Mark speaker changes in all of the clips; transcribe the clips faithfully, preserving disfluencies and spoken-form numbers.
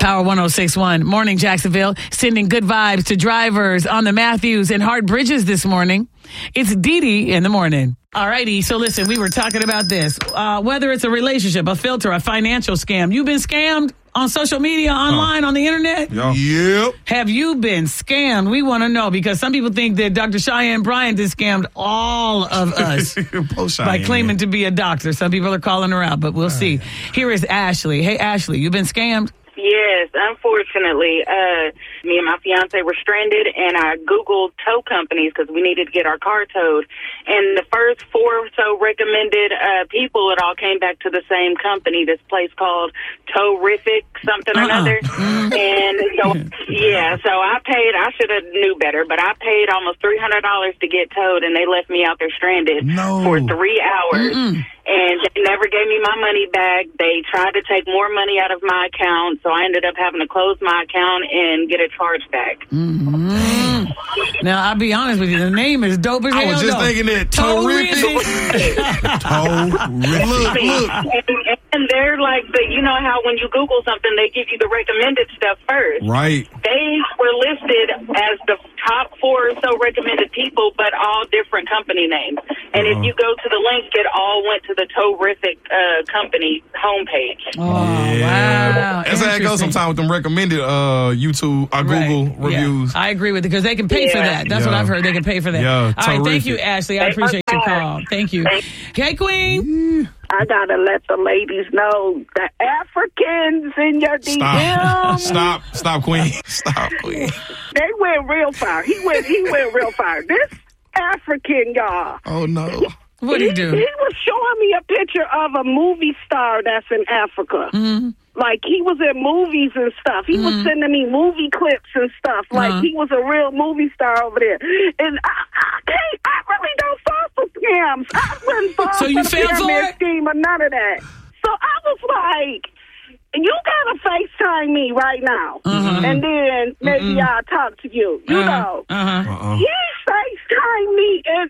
Speaker 1: Power one oh six point one. Morning, Jacksonville. Sending good vibes to drivers on the Matthews and Hart Bridges this morning. It's Dee Dee in the morning. All righty. So listen, we were talking about this. Uh, whether it's a relationship, a filter, a financial scam. You've been scammed on social media, online, huh. on the internet?
Speaker 2: Yeah. Yep.
Speaker 1: Have you been scammed? We want to know because some people think that Doctor Cheyenne Bryant has scammed all of us by claiming to be a doctor. Some people are calling her out, but we'll see. Here is Ashley. Hey, Ashley, you been scammed?
Speaker 3: Yes, unfortunately, uh, me and my fiance were stranded, and I Googled tow companies because we needed to get our car towed. And the first four or so recommended uh, people, it all came back to the same company, this place called Towrific something or
Speaker 1: uh-uh.
Speaker 3: another. And so, yeah, so I paid, I should have knew better, but I paid almost three hundred dollars to get towed, and they left me out there stranded
Speaker 2: no.
Speaker 3: for three hours.
Speaker 1: Mm-mm.
Speaker 3: And they never gave me my money back. They tried to take more money out of my account, so I ended up having to close my account and get a charge back.
Speaker 1: Mm-hmm. Now, I'll be honest with you. The name is dope as hell.
Speaker 2: I was just
Speaker 1: though.
Speaker 2: thinking that. Towrific. Towrific. Look, look.
Speaker 3: And, and they're like, the, you know how when you Google something, they give you the recommended stuff first.
Speaker 2: Right.
Speaker 3: They were listed as the top four or so recommended people, but all different company names. And uh-huh. if you go to the link, it all went to the Towrific uh, company homepage.
Speaker 1: Oh, yeah. Wow.
Speaker 2: That's how it goes sometimes with them recommended uh, YouTube or Google
Speaker 1: right.
Speaker 2: reviews.
Speaker 1: Yeah. I agree with it because they can pay
Speaker 3: yeah.
Speaker 1: for that. That's
Speaker 2: yeah.
Speaker 1: what I've heard. They can pay for that.
Speaker 2: Yeah,
Speaker 1: all right.
Speaker 2: terrific.
Speaker 1: Thank you, Ashley. I appreciate your call. Thank you. Okay, Queen.
Speaker 4: I gotta let the ladies know the Africans in your D M.
Speaker 2: Stop, stop, stop, Queen, stop, Queen.
Speaker 4: They went real far. He went, he went real far. This African, y'all.
Speaker 2: Oh no.
Speaker 1: What did he do?
Speaker 4: He was showing me a picture of a movie star that's in Africa.
Speaker 1: Mm-hmm.
Speaker 4: Like, he was in movies and stuff. He mm-hmm. was sending me movie clips and stuff. Like,
Speaker 1: uh-huh.
Speaker 4: he was a real movie star over there. And I, I can't, I really don't fall for scams. I wouldn't fall
Speaker 1: so
Speaker 4: for
Speaker 1: you
Speaker 4: the
Speaker 1: fell for
Speaker 4: pyramid
Speaker 1: it?
Speaker 4: scheme or none of that. So I was like, you gotta FaceTime me right now.
Speaker 1: Uh-huh.
Speaker 4: And then maybe
Speaker 1: Mm-mm.
Speaker 4: I'll talk to you. You
Speaker 1: uh-huh.
Speaker 4: know.
Speaker 1: Uh-huh.
Speaker 2: Uh-uh.
Speaker 4: He FaceTime me in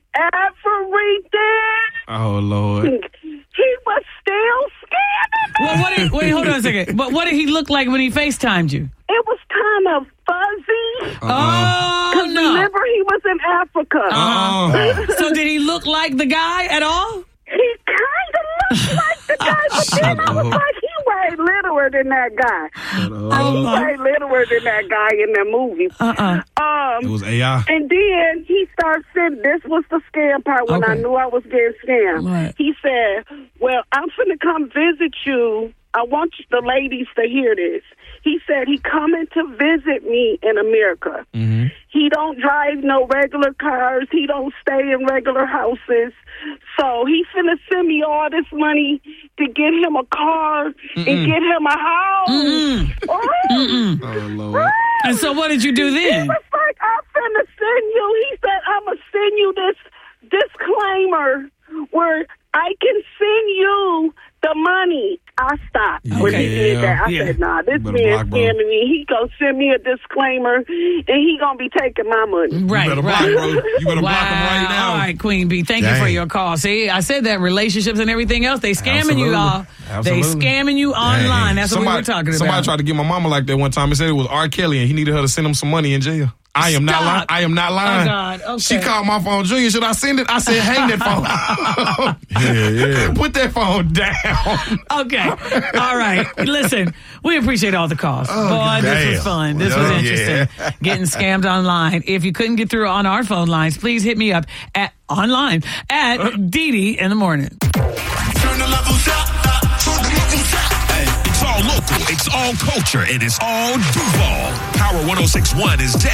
Speaker 4: everything.
Speaker 2: Oh Lord.
Speaker 4: He was still scamming me.
Speaker 1: Well, what did, wait, hold on a second. But what did he look like when he FaceTimed you?
Speaker 4: It was kind of fuzzy.
Speaker 1: Uh-uh. Oh, no.
Speaker 4: Remember, he was in Africa.
Speaker 2: Uh-uh.
Speaker 1: So did he look like the guy at all?
Speaker 4: He kind of looked like the guy, but then I was like, he way littler than that guy.
Speaker 1: Oh,
Speaker 4: He way littler than that guy in the movie.
Speaker 1: Uh-uh.
Speaker 4: Um,
Speaker 2: It was A I.
Speaker 4: And then he started saying, this was the scam part when
Speaker 1: Okay.
Speaker 4: I knew I was getting scammed.
Speaker 1: What?
Speaker 4: He said, well, I'm finna come visit you. I want you, the ladies to hear this. He said he coming to visit me in America.
Speaker 2: Mm-hmm.
Speaker 4: He don't drive no regular cars. He don't stay in regular houses. So he's finna send me all this money to get him a car
Speaker 1: Mm-mm.
Speaker 4: and get him a house.
Speaker 1: Mm-mm.
Speaker 4: Oh,
Speaker 1: Mm-mm.
Speaker 2: Oh Lord.
Speaker 1: And so what did you do
Speaker 4: he
Speaker 1: then?
Speaker 4: was like, I'm finna send you. He said, I'm gonna send you this disclaimer where I can send you the money. I stopped when he did that. I
Speaker 1: Yeah.
Speaker 4: said, nah, this
Speaker 2: Better
Speaker 4: man's
Speaker 2: block, bro.
Speaker 4: scamming me. He gonna send me a disclaimer, and he gonna be taking my money.
Speaker 1: Right,
Speaker 2: You better block,
Speaker 1: right.
Speaker 2: bro. You better
Speaker 1: Wow.
Speaker 2: block him right now.
Speaker 1: All right, Queen B, thank you
Speaker 2: Dang.
Speaker 1: for your call. See, I said that relationships and everything else, they scamming
Speaker 2: Absolutely.
Speaker 1: you all.
Speaker 2: Absolutely.
Speaker 1: They scamming you online.
Speaker 2: Dang.
Speaker 1: That's
Speaker 2: somebody,
Speaker 1: what we were talking about.
Speaker 2: Somebody tried to get my mama like that one time and said it was R. Kelly and he needed her to send him some money in jail. I am
Speaker 1: Stop.
Speaker 2: not lying. I am not lying.
Speaker 1: Oh, God. Okay.
Speaker 2: She called my phone. Junior, should I send it? I said, hang that phone. yeah, yeah. Put that phone down.
Speaker 1: Okay. All right. Listen, we appreciate all the calls.
Speaker 2: Oh,
Speaker 1: Boy, this
Speaker 2: damn.
Speaker 1: was fun. This
Speaker 2: Oh,
Speaker 1: was
Speaker 2: yeah.
Speaker 1: interesting. Getting scammed online. If you couldn't get through on our phone lines, please hit me up at online at uh, Dee Dee in the morning.
Speaker 5: Turn the levels up. Turn the levels up. Hey, it's all local. It's all culture. And it's all Duval. Power one oh six point one is dead.